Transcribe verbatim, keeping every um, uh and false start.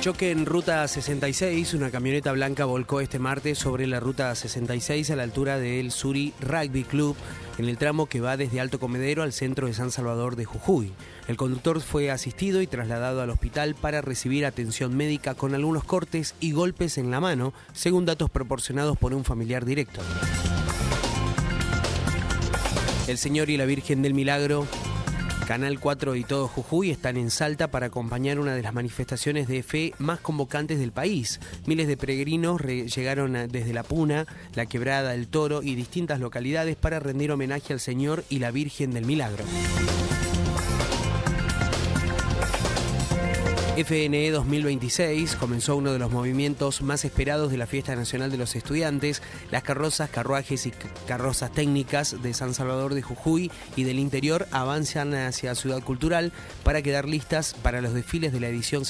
Choque en Ruta sesenta y seis. Una camioneta blanca volcó este martes sobre la Ruta sesenta y seis a la altura del Suri Rugby Club, en el tramo que va desde Alto Comedero al centro de San Salvador de Jujuy. El conductor fue asistido y trasladado al hospital para recibir atención médica con algunos cortes y golpes en la mano, según datos proporcionados por un familiar directo. El Señor y la Virgen del Milagro, Canal cuatro y todo Jujuy están en Salta para acompañar una de las manifestaciones de fe más convocantes del país. Miles de peregrinos llegaron desde La Puna, La Quebrada, El Toro y distintas localidades para rendir homenaje al Señor y la Virgen del Milagro. F N E dos mil veintiséis comenzó uno de los movimientos más esperados de la Fiesta Nacional de los Estudiantes. Las carrozas, carruajes y carrozas técnicas de San Salvador de Jujuy y del interior avanzan hacia Ciudad Cultural para quedar listas para los desfiles de la edición